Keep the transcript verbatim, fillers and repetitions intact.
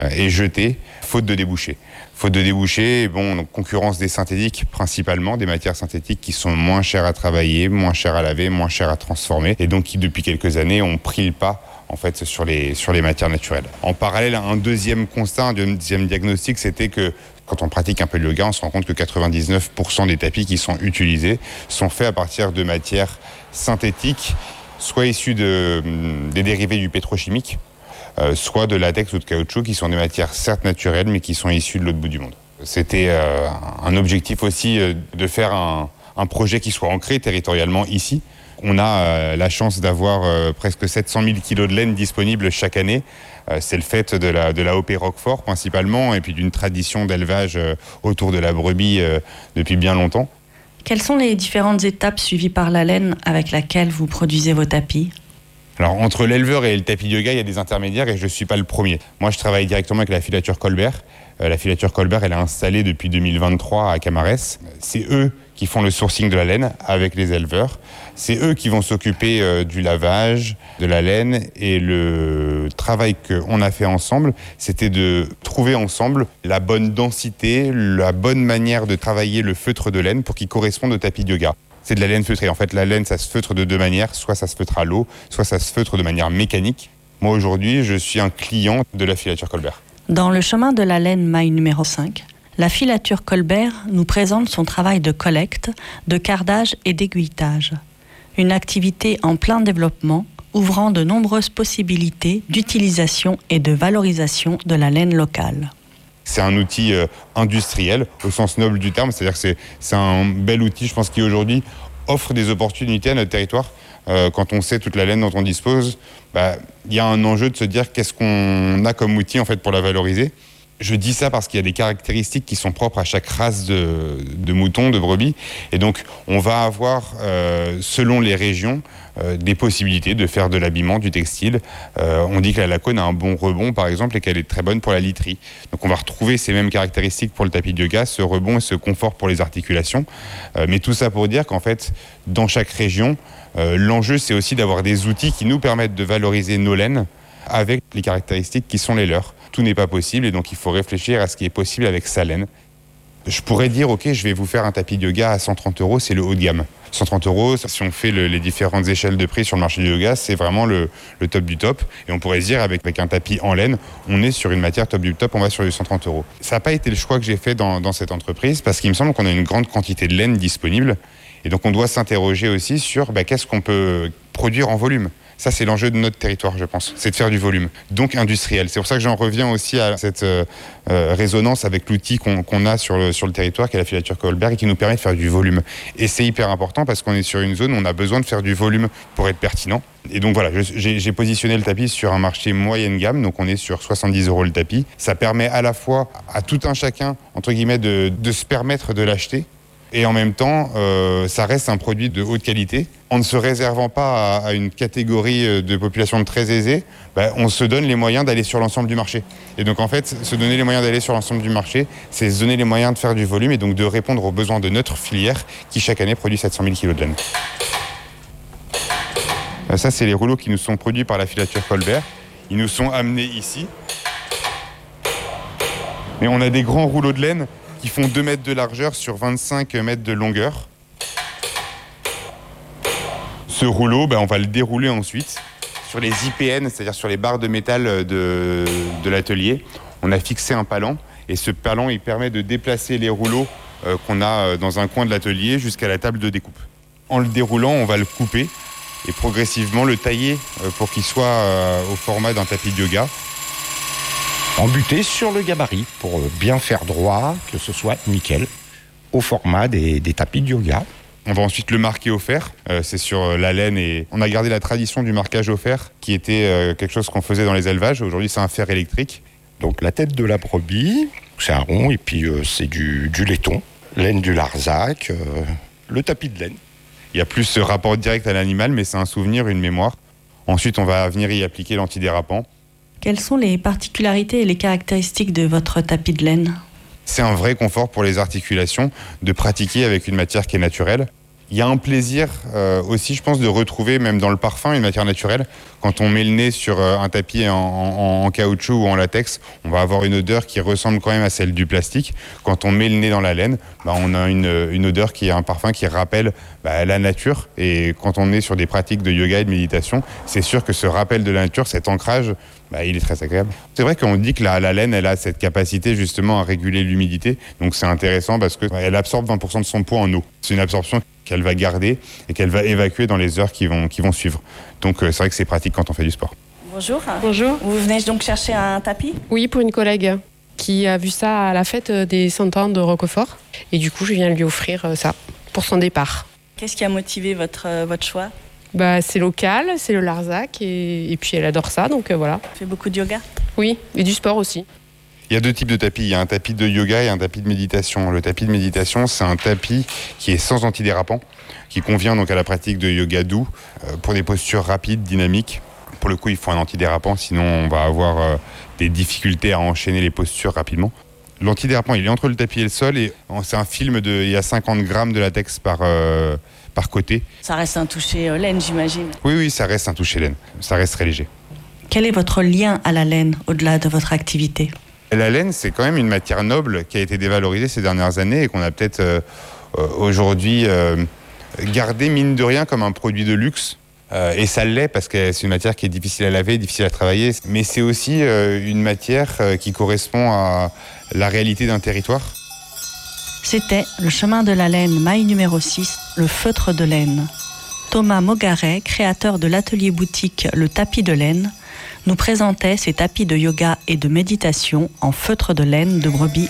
est jeté, faute de débouchés. Faute de débouchés, bon, donc concurrence des synthétiques principalement, des matières synthétiques qui sont moins chères à travailler, moins chères à laver, moins chères à transformer, et donc qui depuis quelques années ont pris le pas en fait sur les, sur les matières naturelles. En parallèle, un deuxième constat, un deuxième diagnostic, c'était que quand on pratique un peu le yoga, on se rend compte que quatre-vingt-dix-neuf pour cent des tapis qui sont utilisés sont faits à partir de matières synthétiques, soit issues de, des dérivés du pétrochimique, euh, soit de latex ou de caoutchouc, qui sont des matières certes naturelles, mais qui sont issues de l'autre bout du monde. C'était euh, un objectif aussi euh, de faire un, un projet qui soit ancré territorialement ici. On a euh, la chance d'avoir euh, presque sept cent mille kilos de laine disponibles chaque année. Euh, c'est le fait de la, de la O P Roquefort principalement, et puis d'une tradition d'élevage euh, autour de la brebis euh, depuis bien longtemps. Quelles sont les différentes étapes suivies par la laine avec laquelle vous produisez vos tapis ? Alors, entre l'éleveur et le tapis de yoga, il y a des intermédiaires et je ne suis pas le premier. Moi, je travaille directement avec la filature Colbert. Euh, la filature Colbert, elle est installée depuis deux mille vingt-trois à Camarès. C'est eux qui font le sourcing de la laine avec les éleveurs. C'est eux qui vont s'occuper euh, du lavage de la laine, et le travail qu'on a fait ensemble, c'était de trouver ensemble la bonne densité, la bonne manière de travailler le feutre de laine pour qu'il corresponde au tapis de yoga. C'est de la laine feutrée. En fait, la laine, ça se feutre de deux manières. Soit ça se feutre à l'eau, soit ça se feutre de manière mécanique. Moi, aujourd'hui, je suis un client de la filature Colbert. Dans le chemin de la laine maille numéro cinq, la filature Colbert nous présente son travail de collecte, de cardage et d'aiguilletage. Une activité en plein développement, ouvrant de nombreuses possibilités d'utilisation et de valorisation de la laine locale. C'est un outil euh, industriel au sens noble du terme, c'est-à-dire que c'est, c'est un bel outil, je pense, qui aujourd'hui offre des opportunités à notre territoire. Euh, quand on sait toute la laine dont on dispose, bah, y a un enjeu de se dire qu'est-ce qu'on a comme outil en fait, pour la valoriser. Je dis ça parce qu'il y a des caractéristiques qui sont propres à chaque race de, de moutons, de brebis. Et donc, on va avoir, euh, selon les régions, euh, des possibilités de faire de l'habillement, du textile. Euh, on dit que la lacone a un bon rebond, par exemple, et qu'elle est très bonne pour la literie. Donc, on va retrouver ces mêmes caractéristiques pour le tapis de yoga, ce rebond et ce confort pour les articulations. Euh, mais tout ça pour dire qu'en fait, dans chaque région, euh, l'enjeu, c'est aussi d'avoir des outils qui nous permettent de valoriser nos laines avec les caractéristiques qui sont les leurs. Tout n'est pas possible, et donc il faut réfléchir à ce qui est possible avec sa laine. Je pourrais dire, ok, je vais vous faire un tapis de yoga à cent trente euros, c'est le haut de gamme. cent trente euros, si on fait le, les différentes échelles de prix sur le marché du yoga, c'est vraiment le, le top du top. Et on pourrait se dire, avec, avec un tapis en laine, on est sur une matière top du top, on va sur les cent trente euros. Ça n'a pas été le choix que j'ai fait dans, dans cette entreprise, parce qu'il me semble qu'on a une grande quantité de laine disponible. Et donc on doit s'interroger aussi sur bah, qu'est-ce qu'on peut produire en volume. Ça, c'est l'enjeu de notre territoire, je pense. C'est de faire du volume, donc industriel. C'est pour ça que j'en reviens aussi à cette euh, euh, résonance avec l'outil qu'on, qu'on a sur le, sur le territoire, qui est la filature Colbert, et qui nous permet de faire du volume. Et c'est hyper important parce qu'on est sur une zone où on a besoin de faire du volume pour être pertinent. Et donc voilà, je, j'ai, j'ai positionné le tapis sur un marché moyenne gamme, donc on est sur soixante-dix euros le tapis. Ça permet à la fois à tout un chacun, entre guillemets, de, de se permettre de l'acheter. Et en même temps, euh, ça reste un produit de haute qualité. En ne se réservant pas à, à une catégorie de population très aisée, bah, on se donne les moyens d'aller sur l'ensemble du marché. Et donc en fait, se donner les moyens d'aller sur l'ensemble du marché, c'est se donner les moyens de faire du volume et donc de répondre aux besoins de notre filière qui chaque année produit sept cent mille kilos de laine. Ça, c'est les rouleaux qui nous sont produits par la filature Colbert. Ils nous sont amenés ici. Et on a des grands rouleaux de laine qui font deux mètres de largeur sur vingt-cinq mètres de longueur. Ce rouleau, ben, on va le dérouler ensuite sur les I P N, c'est-à-dire sur les barres de métal de, de l'atelier. On a fixé un palan, et ce palan, il permet de déplacer les rouleaux euh, qu'on a dans un coin de l'atelier jusqu'à la table de découpe. En le déroulant, on va le couper et progressivement le tailler euh, pour qu'il soit euh, au format d'un tapis de yoga. Embuté sur le gabarit pour bien faire droit, que ce soit nickel, au format des, des tapis de yoga. On va ensuite le marquer au fer, euh, c'est sur la laine, et on a gardé la tradition du marquage au fer qui était euh, quelque chose qu'on faisait dans les élevages. Aujourd'hui, c'est un fer électrique. Donc la tête de la brebis, c'est un rond, et puis euh, c'est du, du laiton, laine du Larzac, euh, le tapis de laine. Il y a plus ce rapport direct à l'animal, mais c'est un souvenir, une mémoire. Ensuite, on va venir y appliquer l'antidérapant. Quelles sont les particularités et les caractéristiques de votre tapis de laine ? C'est un vrai confort pour les articulations de pratiquer avec une matière qui est naturelle. Il y a un plaisir euh, aussi, je pense, de retrouver, même dans le parfum, une matière naturelle. Quand on met le nez sur un tapis en, en, en caoutchouc ou en latex, on va avoir une odeur qui ressemble quand même à celle du plastique. Quand on met le nez dans la laine, bah, on a une, une odeur qui est un parfum qui rappelle bah, la nature. Et quand on est sur des pratiques de yoga et de méditation, c'est sûr que ce rappel de la nature, cet ancrage, bah, il est très agréable. C'est vrai qu'on dit que la, la laine, elle a cette capacité justement à réguler l'humidité. Donc c'est intéressant parce qu'elle absorbe vingt pour cent de son poids en eau. C'est une absorption qu'elle va garder et qu'elle va évacuer dans les heures qui vont, qui vont suivre. Donc euh, c'est vrai que c'est pratique quand on fait du sport. Bonjour. Bonjour. Vous venez donc chercher un tapis ? Oui, pour une collègue qui a vu ça à la fête des cent ans de Roquefort. Et du coup, je viens lui offrir ça pour son départ. Qu'est-ce qui a motivé votre, euh, votre choix ? Bah, c'est local, c'est le Larzac et, et puis elle adore ça, donc euh, voilà. Tu fais beaucoup de yoga ? Oui, et du sport aussi. Il y a deux types de tapis. Il y a un tapis de yoga et un tapis de méditation. Le tapis de méditation, c'est un tapis qui est sans antidérapant, qui convient donc à la pratique de yoga doux euh, pour des postures rapides, dynamiques. Pour le coup, il faut un antidérapant, sinon on va avoir euh, des difficultés à enchaîner les postures rapidement. L'antidérapant, il est entre le tapis et le sol et c'est un film de, il y a cinquante grammes de latex par, euh, par côté. Ça reste un toucher euh, laine, j'imagine. Oui, oui, ça reste un toucher laine. Ça reste très léger. Quel est votre lien à la laine au-delà de votre activité ? La laine, c'est quand même une matière noble qui a été dévalorisée ces dernières années et qu'on a peut-être euh, aujourd'hui euh, gardé, mine de rien, comme un produit de luxe. Euh, et ça l'est parce que c'est une matière qui est difficile à laver, difficile à travailler. Mais c'est aussi euh, une matière euh, qui correspond à la réalité d'un territoire. C'était le chemin de la laine, maille numéro six, le feutre de laine. Thomas Mogaret, créateur de l'atelier boutique Le Tapis de laine, nous présentait ses tapis de yoga et de méditation en feutre de laine de brebis